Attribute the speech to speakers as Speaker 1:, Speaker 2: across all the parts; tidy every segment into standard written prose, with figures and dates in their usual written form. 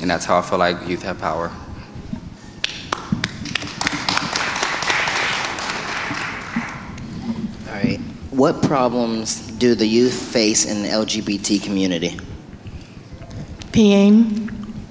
Speaker 1: and that's how I feel like youth have power.
Speaker 2: All right. What problems do the youth face in the LGBT community?
Speaker 3: Peeing.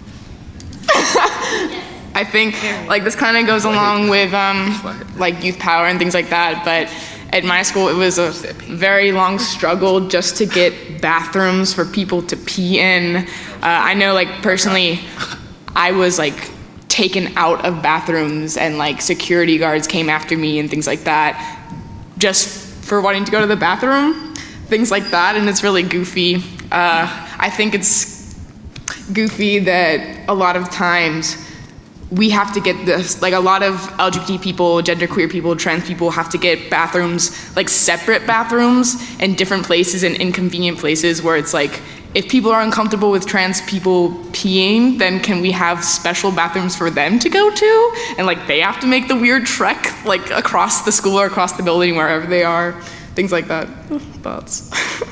Speaker 3: I think like this kind of goes along with like youth power and things like that, but at my school it was a very long struggle just to get bathrooms for people to pee in. I know like personally I was like taken out of bathrooms and like security guards came after me and things like that just for wanting to go to the bathroom, things like that, and it's really goofy. I think it's goofy that a lot of times we have to get this, like a lot of LGBT people, genderqueer people, trans people have to get bathrooms, like separate bathrooms in different places and inconvenient places where it's like, if people are uncomfortable with trans people peeing, then can we have special bathrooms for them to go to? And like they have to make the weird trek like across the school or across the building, wherever they are, things like that. Thoughts.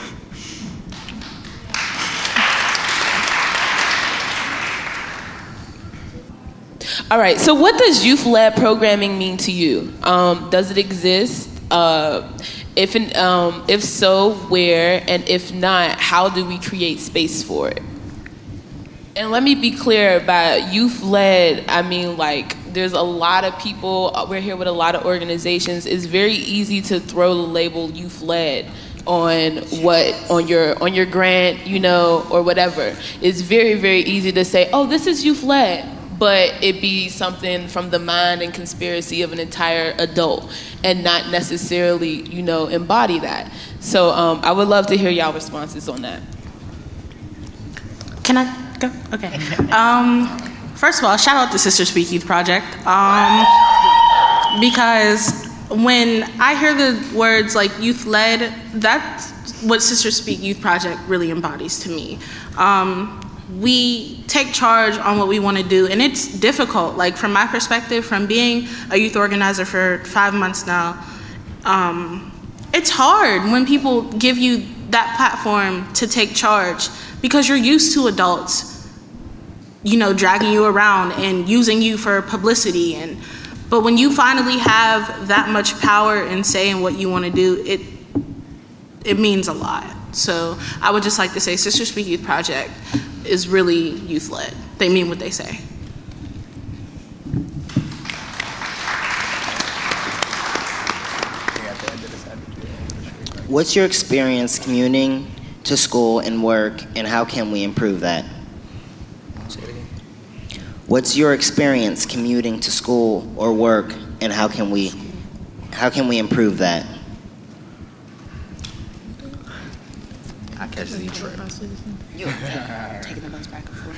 Speaker 4: All right, so what does youth-led programming mean to you? Does it exist? If so, where? And if not, how do we create space for it? And let me be clear about youth-led, I mean like there's a lot of people, we're here with a lot of organizations. It's very easy to throw the label youth-led on your grant, you know, or whatever. It's very, very easy to say, oh, this is youth-led. But it be something from the mind and conspiracy of an entire adult and not necessarily, you know, embody that. So I would love to hear y'all responses on that.
Speaker 5: Can I go? Okay. First of all, shout out to Sister Speak Youth Project. Because when I hear the words like youth-led, that's what Sister Speak Youth Project really embodies to me. We take charge on what we want to do, and it's difficult. Like from my perspective, from being a youth organizer for 5 months now, it's hard when people give you that platform to take charge because you're used to adults, you know, dragging you around and using you for publicity. But when you finally have that much power and say in what you want to do, it means a lot. So I would just like to say Sister Speak Youth Project is really youth-led. They mean what they say.
Speaker 2: What's your experience commuting to school and work, and how can we improve that? What's your experience commuting to school or work, and how can we improve that?
Speaker 1: I catch the train.
Speaker 5: You're taking the bus back and forth.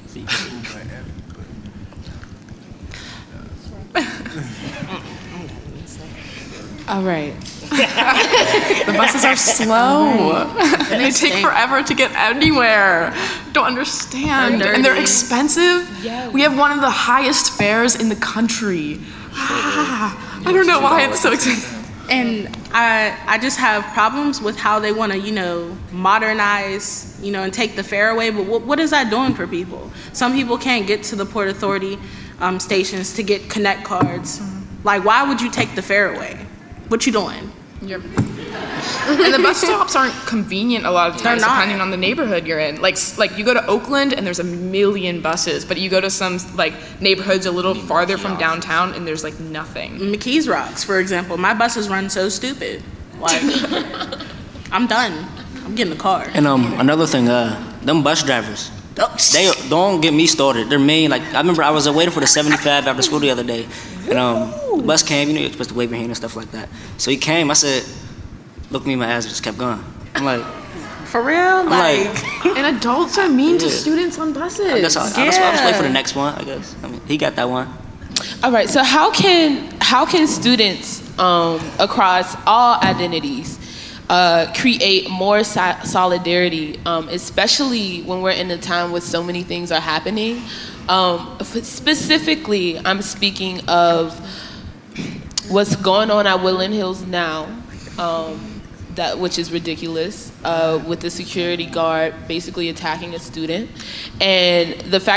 Speaker 3: All right. The buses are slow. And they take forever to get anywhere. Don't understand. And they're expensive.
Speaker 4: Yeah.
Speaker 3: We have one of the highest fares in the country. I don't know why it's so expensive.
Speaker 5: And I just have problems with how they want to, you know, modernize, you know, and take the fare away. But what is that doing for people? Some people can't get to the Port Authority stations to get Connect cards. Like, why would you take the fare away? What you doing?
Speaker 3: Yep. And the bus stops aren't convenient a lot of times, depending on the neighborhood you're in. Like you go to Oakland and there's a million buses, but you go to some like neighborhoods a little farther from downtown and there's like nothing.
Speaker 5: McKees Rocks, for example, my buses run so stupid. Like, I'm done. I'm getting a car.
Speaker 6: And another thing, them bus drivers, they don't get me started. They're mean. Like I remember I was waiting for the 75 after school the other day, and the bus came. You know, you're supposed to wave your hand and stuff like that. So he came. I said, "Look me in my eyes," and just kept going. I'm like,
Speaker 5: for real? Like
Speaker 3: and adults are mean to students on buses.
Speaker 6: I guess I'll just wait for the next one. I guess. I mean, he got that one.
Speaker 4: All right. So how can students across all identities create more solidarity, especially when we're in a time where so many things are happening? Specifically, I'm speaking of what's going on at Woodland Hills now, which is ridiculous, with the security guard basically attacking a student, and the fact